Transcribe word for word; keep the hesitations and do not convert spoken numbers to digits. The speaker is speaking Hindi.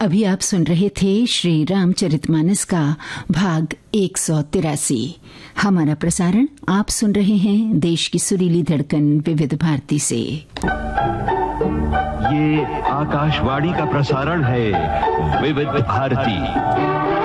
अभी आप सुन रहे थे श्री रामचरितमानस का भाग एक सौ तिरासी। हमारा प्रसारण आप सुन रहे हैं देश की सुरीली धड़कन विविध भारती से। ये आकाशवाणी का प्रसारण है विविध भारती।